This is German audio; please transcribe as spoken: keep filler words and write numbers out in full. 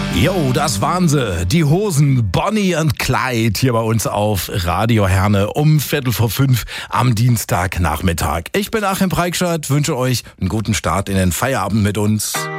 Jo, das waren sie. Die Hosen Bonnie und Clyde hier bei uns auf Radio Herne um Viertel vor fünf am Dienstagnachmittag. Ich bin Achim Preikschat, wünsche euch einen guten Start in den Feierabend mit uns.